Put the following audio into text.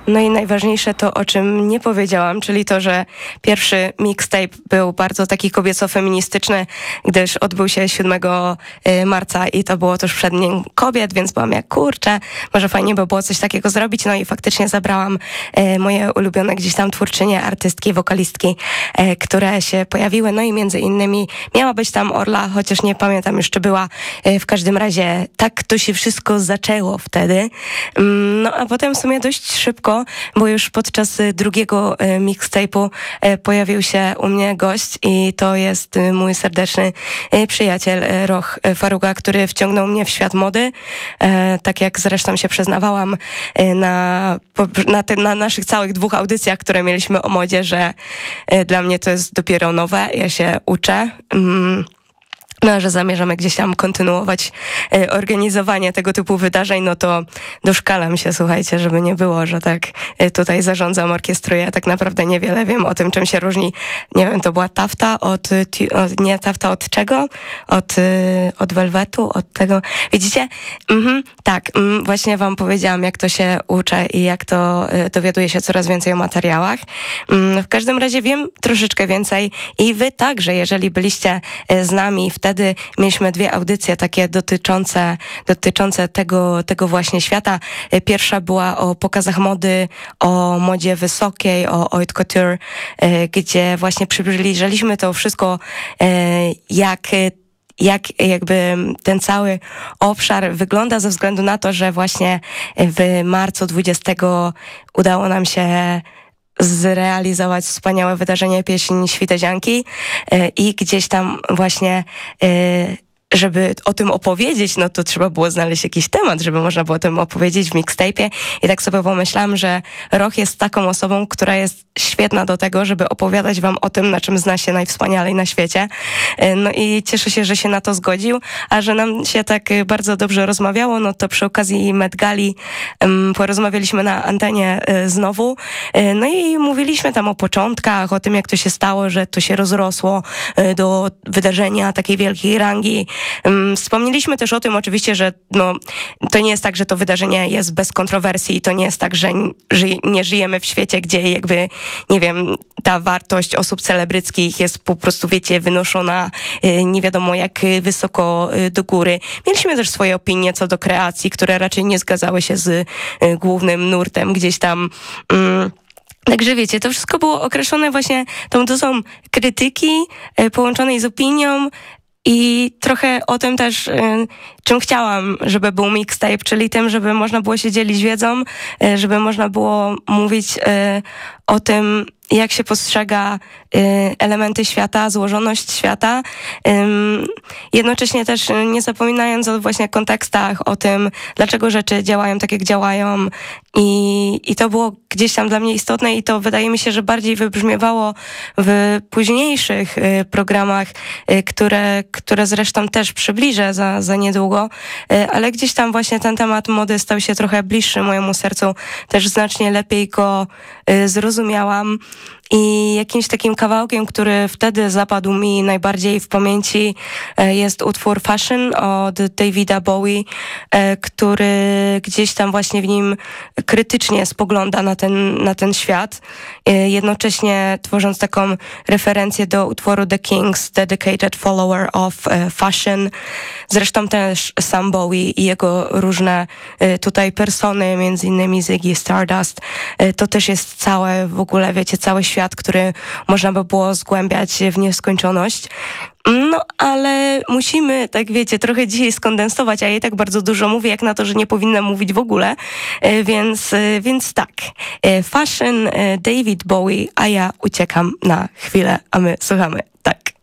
No i najważniejsze to, o czym nie powiedziałam, czyli to, że pierwszy mixtape był bardzo taki kobieco-feministyczny, gdyż odbył się 7 marca i to było tuż przed Dniem Kobiet, więc byłam jak, kurczę, może fajnie by było coś takiego zrobić. No i faktycznie zabrałam moje ulubione gdzieś tam twórczynie, artystki, wokalistki, które się pojawiły. No i między innymi miała być tam Orla, chociaż nie pamiętam już, czy była. W każdym razie tak to się wszystko zaczęło wtedy. No a potem w sumie dość szybko, bo już podczas drugiego mixtape'u pojawił się u mnie gość i to jest mój serdeczny przyjaciel Roch Faruga, który wciągnął mnie w świat mody, tak jak zresztą się przyznawałam na naszych całych 2 audycjach, które mieliśmy o modzie, że dla mnie to jest dopiero nowe, ja się uczę. No, że zamierzamy gdzieś tam kontynuować organizowanie tego typu wydarzeń, no to doszkalam się, słuchajcie, żeby nie było, że tak tutaj zarządzam, orkiestruję, tak naprawdę niewiele wiem o tym, czym się różni, nie wiem, to była tafta nie tafta od czego? Od welwetu, od tego, widzicie? Tak, właśnie wam powiedziałam, jak to się uczę i jak to dowiaduję się coraz więcej o materiałach. W każdym razie wiem troszeczkę więcej i wy także, jeżeli byliście z nami wtedy, mieliśmy 2 audycje takie dotyczące tego właśnie świata. Pierwsza była o pokazach mody, o modzie wysokiej, o haute couture, gdzie właśnie przybliżyliśmy to wszystko, jak jakby ten cały obszar wygląda, ze względu na to, że właśnie w marcu 20 udało nam się zrealizować wspaniałe wydarzenie Pieśń Świtezianki i gdzieś tam właśnie żeby o tym opowiedzieć, no to trzeba było znaleźć jakiś temat, żeby można było o tym opowiedzieć w mixtape'ie. I tak sobie pomyślałam, że Roch jest taką osobą, która jest świetna do tego, żeby opowiadać wam o tym, na czym zna się najwspanialej na świecie. No i cieszę się, że się na to zgodził, a że nam się tak bardzo dobrze rozmawiało, no to przy okazji Met Gali porozmawialiśmy na antenie znowu. No i mówiliśmy tam o początkach, o tym, jak to się stało, że to się rozrosło do wydarzenia takiej wielkiej rangi. Wspomnieliśmy też o tym oczywiście, że no, to nie jest tak, że to wydarzenie jest bez kontrowersji, to nie jest tak, że nie żyjemy w świecie, gdzie jakby, nie wiem, ta wartość osób celebryckich jest po prostu, wiecie, wynoszona nie wiadomo jak wysoko do góry. Mieliśmy też swoje opinie co do kreacji, które raczej nie zgadzały się z głównym nurtem gdzieś tam. Także wiecie, to wszystko było określone właśnie tą dozą krytyki połączonej z opinią, i trochę o tym też, czym chciałam, żeby był mixtape, czyli tym, żeby można było się dzielić wiedzą, żeby można było mówić o tym, jak się postrzega elementy świata, złożoność świata. Jednocześnie też nie zapominając o właśnie kontekstach, o tym, dlaczego rzeczy działają tak, jak działają. I to było gdzieś tam dla mnie istotne i to wydaje mi się, że bardziej wybrzmiewało w późniejszych programach, które zresztą też przybliżę za niedługo, ale gdzieś tam właśnie ten temat mody stał się trochę bliższy mojemu sercu. Też znacznie lepiej go zrozumiałam. I jakimś takim kawałkiem, który wtedy zapadł mi najbardziej w pamięci, jest utwór Fashion od Davida Bowie, który gdzieś tam właśnie w nim krytycznie spogląda na ten świat, jednocześnie tworząc taką referencję do utworu The Kings, Dedicated Follower of Fashion. Zresztą też sam Bowie i jego różne tutaj persony, między innymi Ziggy Stardust, to też jest całe, w ogóle wiecie, cały świat, który można by było zgłębiać w nieskończoność. No, ale musimy, tak wiecie, trochę dzisiaj skondensować, a ja i tak bardzo dużo mówię, jak na to, że nie powinnam mówić w ogóle, więc tak. Fashion, David Bowie, a ja uciekam na chwilę, a my słuchamy. Tak.